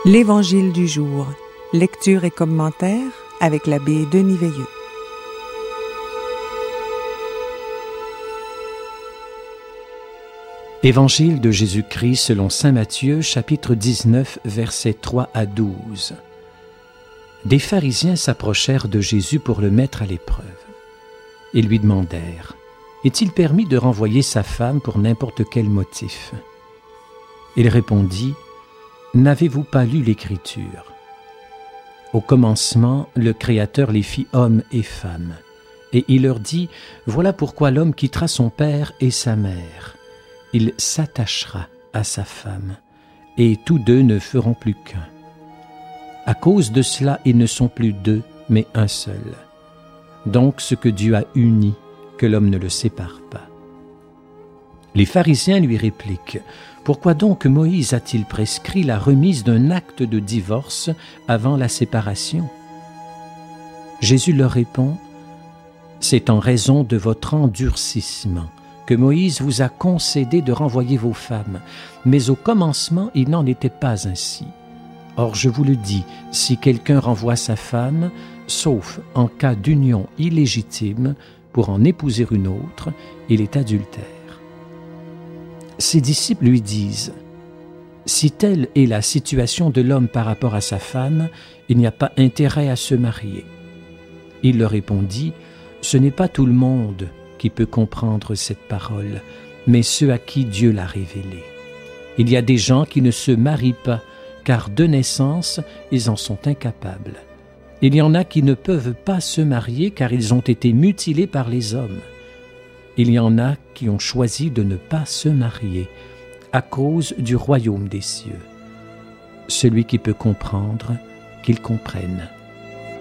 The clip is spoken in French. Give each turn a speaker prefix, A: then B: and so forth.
A: L'Évangile du jour. Lecture et commentaire avec l'abbé Denis Veilleux.
B: Évangile de Jésus-Christ selon saint Matthieu, chapitre 19, versets 3 à 12. Des pharisiens s'approchèrent de Jésus pour le mettre à l'épreuve. Ils lui demandèrent : « Est-il permis de renvoyer sa femme pour n'importe quel motif ?» Il répondit : « N'avez-vous pas lu l'Écriture ? Au commencement, le Créateur les fit hommes et femmes. Et il leur dit : Voilà pourquoi l'homme quittera son père et sa mère. Il s'attachera à sa femme, et tous deux ne feront plus qu'un. À cause de cela, ils ne sont plus deux, mais un seul. Donc ce que Dieu a uni, que l'homme ne le sépare pas. » Les pharisiens lui répliquent : « Pourquoi donc Moïse a-t-il prescrit la remise d'un acte de divorce avant la séparation ?» Jésus leur répond : « C'est en raison de votre endurcissement que Moïse vous a concédé de renvoyer vos femmes, mais au commencement il n'en était pas ainsi. Or je vous le dis, si quelqu'un renvoie sa femme, sauf en cas d'union illégitime, pour en épouser une autre, il est adultère. » Ses disciples lui disent : « Si telle est la situation de l'homme par rapport à sa femme, il n'y a pas intérêt à se marier. » Il leur répondit : « Ce n'est pas tout le monde qui peut comprendre cette parole, mais ceux à qui Dieu l'a révélée. Il y a des gens qui ne se marient pas, car de naissance, ils en sont incapables. Il y en a qui ne peuvent pas se marier, car ils ont été mutilés par les hommes. Il y en a qui ont choisi de ne pas se marier, à cause du royaume des cieux. Celui qui peut comprendre, qu'il comprenne. »